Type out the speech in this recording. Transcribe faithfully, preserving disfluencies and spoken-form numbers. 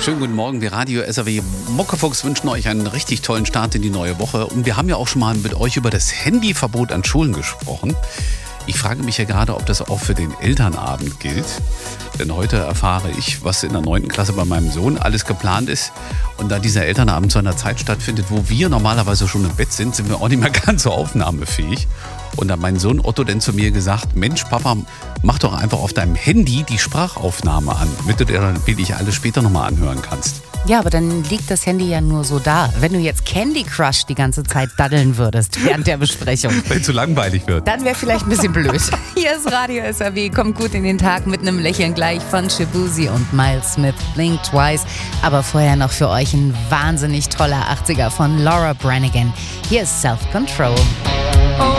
Schönen guten Morgen, wir Radio S R W Muckefuchs wünschen euch einen richtig tollen Start in die neue Woche. Und wir haben ja auch schon mal mit euch über das Handyverbot an Schulen gesprochen. Ich frage mich ja gerade, ob das auch für den Elternabend gilt. Denn heute erfahre ich, was in der neunten Klasse bei meinem Sohn alles geplant ist. Und da dieser Elternabend zu einer Zeit stattfindet, wo wir normalerweise schon im Bett sind, sind wir auch nicht mehr ganz so aufnahmefähig. Und da hat mein Sohn Otto dann zu mir gesagt, Mensch Papa, mach doch einfach auf deinem Handy die Sprachaufnahme an, damit du dir dann wirklich alles später nochmal anhören kannst. Ja, aber dann liegt das Handy ja nur so da. Wenn du jetzt Candy Crush die ganze Zeit daddeln würdest während der Besprechung. Wenn es zu langweilig wird. Dann wäre vielleicht ein bisschen blöd. Hier ist Radio S R W, kommt gut in den Tag mit einem Lächeln gleich von Shabuzi und Miles Smith, Blink Twice. Aber vorher noch für euch ein wahnsinnig toller achtziger von Laura Branigan. Hier ist Self Control.